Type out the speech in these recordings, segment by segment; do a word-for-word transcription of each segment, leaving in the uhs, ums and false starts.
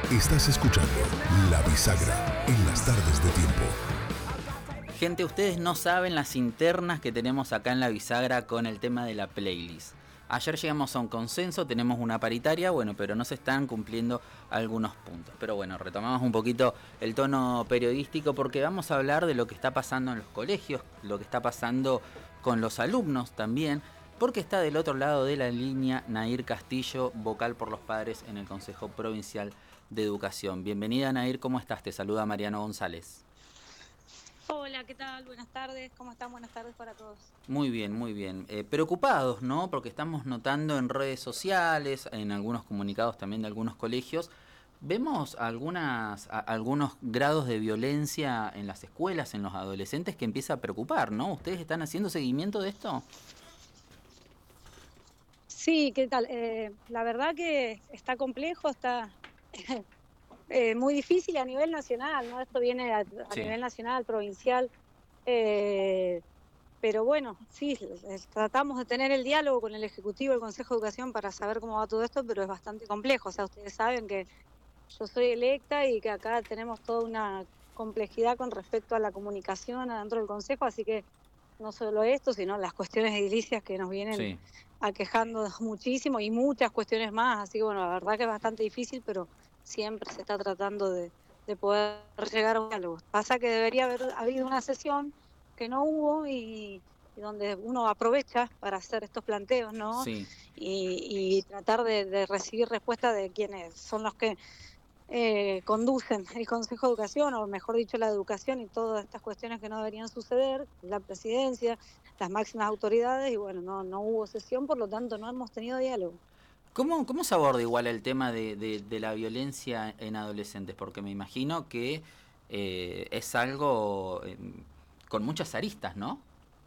Estás escuchando La Bisagra en las tardes de Tiempo. Gente, ustedes no saben las internas que tenemos acá en La Bisagra con el tema de la playlist. Ayer llegamos a un consenso, tenemos una paritaria, bueno, pero no se están cumpliendo algunos puntos. Pero bueno, retomamos un poquito el tono periodístico porque vamos a hablar de lo que está pasando en los colegios, lo que está pasando con los alumnos también, porque está del otro lado de la línea Nair Castillo, vocal por los padres en el Consejo Provincial de Educación. Bienvenida, Nair, ¿cómo estás? Te saluda Mariano González. Hola, ¿qué tal? Buenas tardes, ¿cómo están? Buenas tardes para todos. Muy bien, muy bien. Eh, preocupados, ¿no? Porque estamos notando en redes sociales, en algunos comunicados también de algunos colegios, vemos algunas, a, algunos grados de violencia en las escuelas, en los adolescentes, que empieza a preocupar, ¿no? ¿Ustedes están haciendo seguimiento de esto? Sí, ¿qué tal? Eh, la verdad que está complejo, está eh, muy difícil a nivel nacional, ¿no? Esto viene a, a Sí. nivel nacional, provincial, eh, pero bueno, sí, tratamos de tener el diálogo con el Ejecutivo, el Consejo de Educación para saber cómo va todo esto, pero es bastante complejo. O sea, ustedes saben que yo soy electa y que acá tenemos toda una complejidad con respecto a la comunicación adentro del Consejo, así que no solo esto, sino las cuestiones edilicias que nos vienen Sí. aquejando muchísimo y muchas cuestiones más, así que bueno, la verdad que es bastante difícil, pero siempre se está tratando de, de poder llegar a un diálogo. Pasa que debería haber habido una sesión que no hubo y, y donde uno aprovecha para hacer estos planteos, ¿no? Sí. Y, y tratar de, de recibir respuesta de quienes son los que eh, conducen el Consejo de Educación, o mejor dicho, la educación y todas estas cuestiones que no deberían suceder, la presidencia, las máximas autoridades, y bueno, no, no hubo sesión, por lo tanto no hemos tenido diálogo. ¿Cómo, cómo se aborda igual el tema de, de, de la violencia en adolescentes? Porque me imagino que eh, es algo eh, con muchas aristas, ¿no?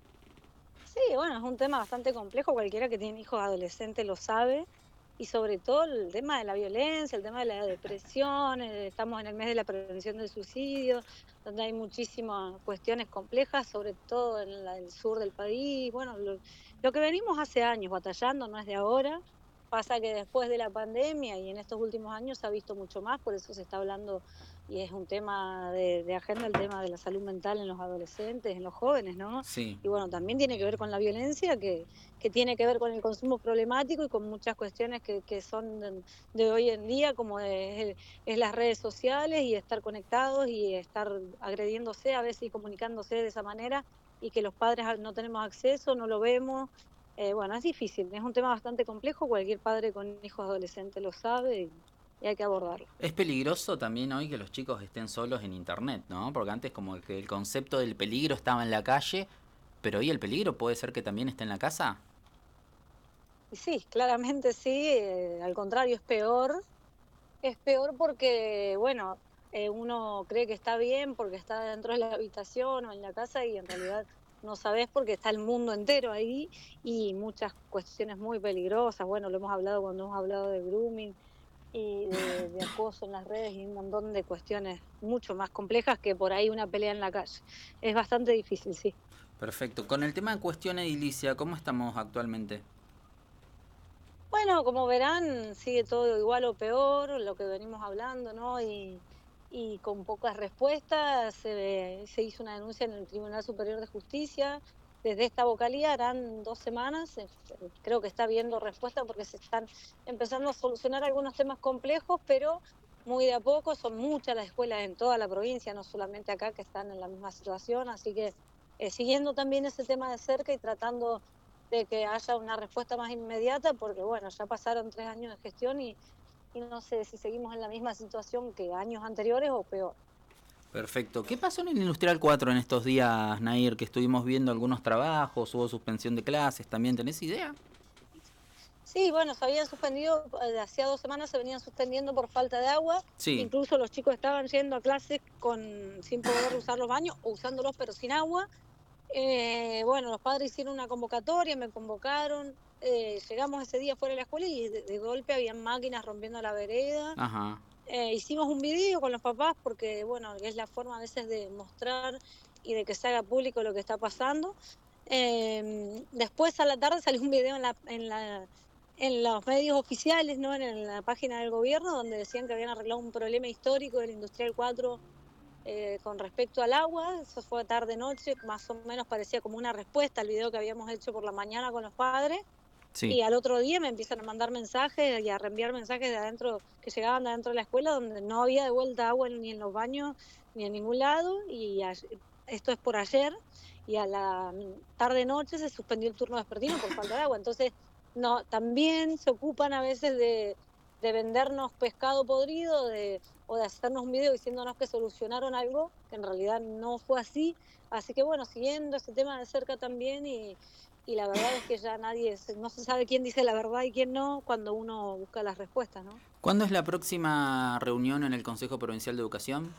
Sí, bueno, es un tema bastante complejo, cualquiera que tiene hijos adolescentes lo sabe, y sobre todo el tema de la violencia, el tema de la depresión, eh, estamos en el mes de la prevención del suicidio, donde hay muchísimas cuestiones complejas, sobre todo en la, el sur del país. Bueno, lo, lo que venimos hace años batallando, no es de ahora. Pasa que después de la pandemia y en estos últimos años se ha visto mucho más, por eso se está hablando y es un tema de, de agenda, el tema de la salud mental en los adolescentes, en los jóvenes, ¿no? Sí. Y bueno, también tiene que ver con la violencia, que, que tiene que ver con el consumo problemático y con muchas cuestiones que, que son de, de hoy en día, como es, es las redes sociales y estar conectados y estar agrediéndose a veces y comunicándose de esa manera, y que los padres no tenemos acceso, no lo vemos. Eh, bueno, es difícil, es un tema bastante complejo, cualquier padre con hijos adolescentes lo sabe y, y hay que abordarlo. Es peligroso también hoy que los chicos estén solos en internet, ¿no? Porque antes como que el concepto del peligro estaba en la calle, pero hoy el peligro puede ser que también esté en la casa. Y sí, claramente sí, eh, al contrario, es peor. Es peor porque, bueno, eh, uno cree que está bien porque está dentro de la habitación o en la casa, y en realidad no sabes porque está el mundo entero ahí y muchas cuestiones muy peligrosas. Bueno, lo hemos hablado cuando hemos hablado de grooming y de, de acoso en las redes y un montón de cuestiones mucho más complejas que por ahí una pelea en la calle. Es bastante difícil, sí. Perfecto. Con el tema de cuestión edilicia, ¿cómo estamos actualmente? Bueno, como verán, sigue todo igual o peor, lo que venimos hablando, ¿no? Y, y con pocas respuestas. Se, se hizo una denuncia en el Tribunal Superior de Justicia. Desde esta vocalía harán dos semanas. eh, Creo que está habiendo respuesta porque se están empezando a solucionar algunos temas complejos, pero muy de a poco. Son muchas las escuelas en toda la provincia, no solamente acá, que están en la misma situación. Así que eh, siguiendo también ese tema de cerca y tratando de que haya una respuesta más inmediata, porque bueno, ya pasaron tres años de gestión y, y no sé si seguimos en la misma situación que años anteriores o peor. Perfecto. ¿Qué pasó en el Industrial cuatro en estos días, Nair? Que estuvimos viendo algunos trabajos, hubo suspensión de clases, ¿también tenés idea? Sí, bueno, se habían suspendido, eh, hacía dos semanas se venían suspendiendo por falta de agua, Sí. incluso los chicos estaban yendo a clases con, sin poder usar los baños o usándolos pero sin agua. Eh, bueno, los padres hicieron una convocatoria, me convocaron, eh, llegamos ese día fuera de la escuela y de, de golpe habían máquinas rompiendo la vereda. Ajá. Eh, hicimos un video con los papás porque, bueno, es la forma a veces de mostrar y de que se haga público lo que está pasando. Eh, después a la tarde salió un video en la, en la, en los medios oficiales, ¿no? En, en la página del gobierno, donde decían que habían arreglado un problema histórico del Industrial cuatro eh, con respecto al agua. Eso fue tarde-noche, más o menos parecía como una respuesta al video que habíamos hecho por la mañana con los padres. Sí. Y al otro día me empiezan a mandar mensajes y a reenviar mensajes de adentro, que llegaban de adentro de la escuela, donde no había de vuelta agua ni en los baños ni en ningún lado. Y a, esto es por ayer, y a la tarde-noche se suspendió el turno vespertino por falta de agua. Entonces, no, también se ocupan a veces de, de vendernos pescado podrido, de, o de hacernos un video diciéndonos que solucionaron algo, que en realidad no fue así. Así que bueno, siguiendo ese tema de cerca también, y, y la verdad es que ya nadie, no se sabe quién dice la verdad y quién no cuando uno busca las respuestas, ¿no? ¿Cuándo es la próxima reunión en el Consejo Provincial de Educación?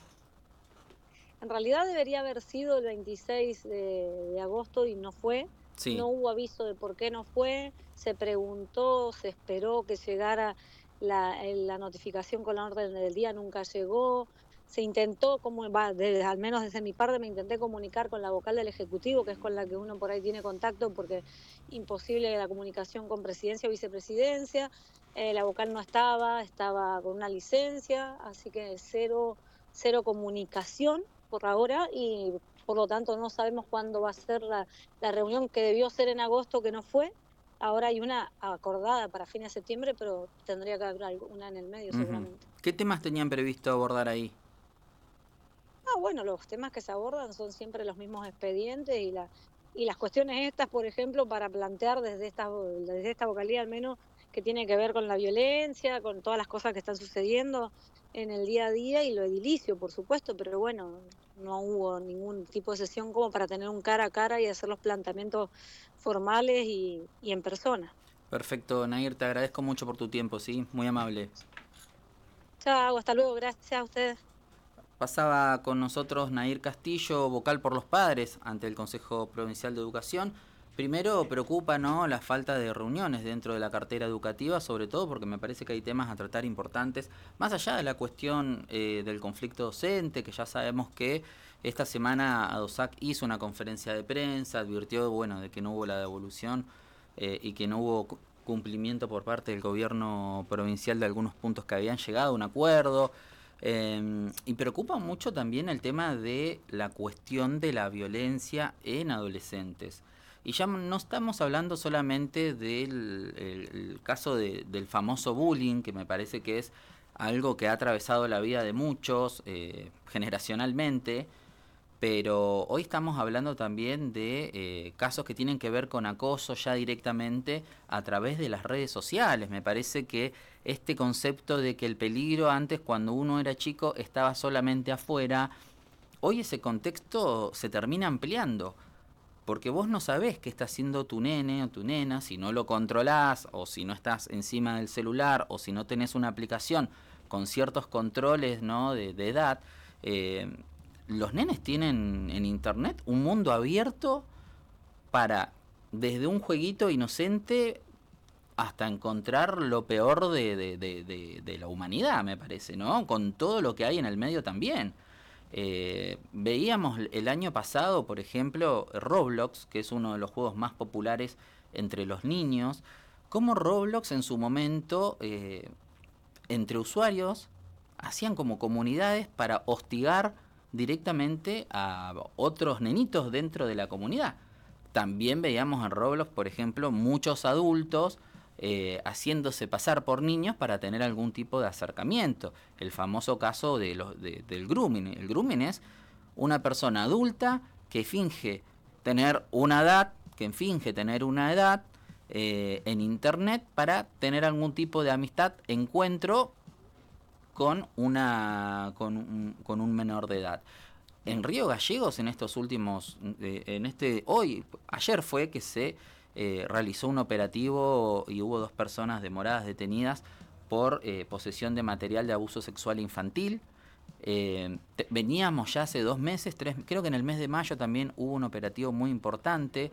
En realidad debería haber sido el veintiséis de, de agosto y no fue. Sí. No hubo aviso de por qué no fue. Se preguntó, se esperó que llegara la, la notificación con la orden del día, nunca llegó. Se intentó, como va, desde, al menos desde mi parte, me intenté comunicar con la vocal del Ejecutivo, que es con la que uno por ahí tiene contacto, porque imposible la comunicación con presidencia o vicepresidencia. Eh, la vocal no estaba, estaba con una licencia, así que cero, cero comunicación por ahora, y por lo tanto no sabemos cuándo va a ser la, la reunión que debió ser en agosto, que no fue. Ahora hay una acordada para fines de septiembre, pero tendría que haber una en el medio, uh-huh, seguramente. ¿Qué temas tenían previsto abordar ahí? Ah, bueno, los temas que se abordan son siempre los mismos expedientes, y, la, y las cuestiones estas, por ejemplo, para plantear desde esta, desde esta vocalía al menos, que tiene que ver con la violencia, con todas las cosas que están sucediendo en el día a día, y lo edilicio, por supuesto, pero bueno, no hubo ningún tipo de sesión como para tener un cara a cara y hacer los planteamientos formales y, y en persona. Perfecto, Nair, te agradezco mucho por tu tiempo, ¿sí? Muy amable. Chao, hasta luego, gracias a ustedes. Pasaba con nosotros Nair Castillo, vocal por los padres ante el Consejo Provincial de Educación. Primero preocupa, ¿no?, la falta de reuniones dentro de la cartera educativa, sobre todo porque me parece que hay temas a tratar importantes, más allá de la cuestión eh, del conflicto docente, que ya sabemos que esta semana ADOSAC hizo una conferencia de prensa, advirtió, bueno, de que no hubo la devolución eh, y que no hubo cumplimiento por parte del gobierno provincial de algunos puntos que habían llegado a un acuerdo. Eh, y preocupa mucho también el tema de la cuestión de la violencia en adolescentes. Y ya no estamos hablando solamente del el, el caso de, del famoso bullying, que me parece que es algo que ha atravesado la vida de muchos eh, generacionalmente, pero hoy estamos hablando también de eh, casos que tienen que ver con acoso ya directamente a través de las redes sociales. Me parece que este concepto de que el peligro antes, cuando uno era chico, estaba solamente afuera, hoy ese contexto se termina ampliando. Porque vos no sabés qué está haciendo tu nene o tu nena, si no lo controlás, o si no estás encima del celular, o si no tenés una aplicación con ciertos controles, ¿no?, de, de edad. Eh, los nenes tienen en internet un mundo abierto para, desde un jueguito inocente hasta encontrar lo peor de, de, de, de, de la humanidad, me parece, ¿no? Con todo lo que hay en el medio también. Eh, veíamos el año pasado, por ejemplo, Roblox, que es uno de los juegos más populares entre los niños, cómo Roblox en su momento, eh, entre usuarios, hacían como comunidades para hostigar directamente a otros nenitos dentro de la comunidad. También veíamos en Roblox, por ejemplo, muchos adultos Eh, haciéndose pasar por niños para tener algún tipo de acercamiento. El famoso caso de los, de, del grooming. El grooming es una persona adulta que finge tener una edad, que finge tener una edad eh, en internet para tener algún tipo de amistad, encuentro con, una, con, un, con un menor de edad. En Río Gallegos, en estos últimos, eh, en este, hoy, ayer fue que se Eh, realizó un operativo y hubo dos personas demoradas detenidas por eh, posesión de material de abuso sexual infantil. Eh, te, veníamos ya hace dos meses, tres, creo que en el mes de mayo también hubo un operativo muy importante.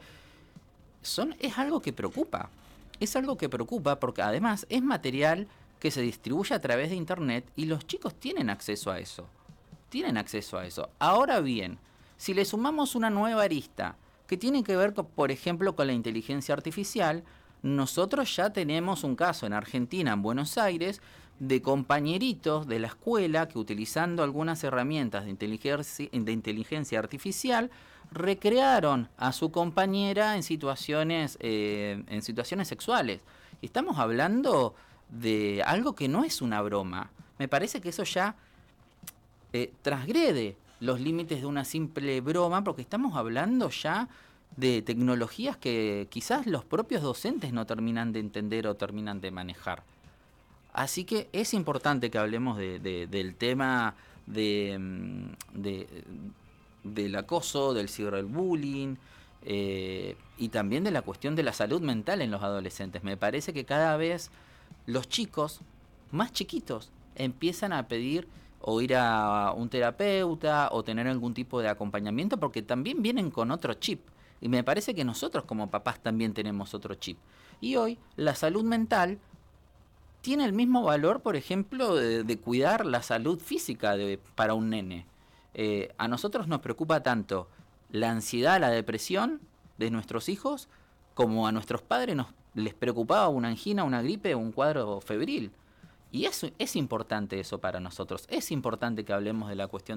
Son, es algo que preocupa, es algo que preocupa porque además es material que se distribuye a través de internet y los chicos tienen acceso a eso, tienen acceso a eso. Ahora bien, si le sumamos una nueva arista que tiene que ver, con, por ejemplo, con la inteligencia artificial, nosotros ya tenemos un caso en Argentina, en Buenos Aires, de compañeritos de la escuela que utilizando algunas herramientas de inteligencia, de inteligencia artificial recrearon a su compañera en situaciones, eh, en situaciones sexuales. Y estamos hablando de algo que no es una broma. Me parece que eso ya eh, transgrede los límites de una simple broma, porque estamos hablando ya de tecnologías que quizás los propios docentes no terminan de entender o terminan de manejar. Así que es importante que hablemos de, de, del tema de, de, del acoso, del ciberbullying eh, y también de la cuestión de la salud mental en los adolescentes. Me parece que cada vez los chicos más chiquitos empiezan a pedir o ir a un terapeuta o tener algún tipo de acompañamiento porque también vienen con otro chip. Y me parece que nosotros como papás también tenemos otro chip. Y hoy la salud mental tiene el mismo valor, por ejemplo, de, de cuidar la salud física de, para un nene. Eh, a nosotros nos preocupa tanto la ansiedad, la depresión de nuestros hijos, como a nuestros padres nos les preocupaba una angina, una gripe o un cuadro febril. Y eso es importante eso para nosotros. Es importante que hablemos de la cuestión